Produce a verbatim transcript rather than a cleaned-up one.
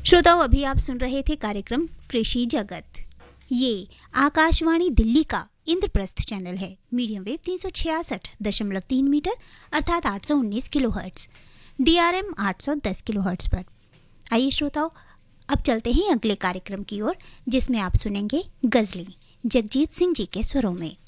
श्रोताओं, अभी आप सुन रहे थे कार्यक्रम कृषि जगत। ये आकाशवाणी दिल्ली का इंद्रप्रस्थ चैनल है। मीडियम वेव तीन सौ छियासठ दशमलव तीन मीटर अर्थात आठ सौ उन्नीस किलो हर्ट्ज, डीआरएम आठ सौ दस किलो हर्ट्ज पर। आइए श्रोताओं, अब चलते हैं अगले कार्यक्रम की ओर, जिसमें आप सुनेंगे गजलें जगजीत सिंह जी के स्वरों में।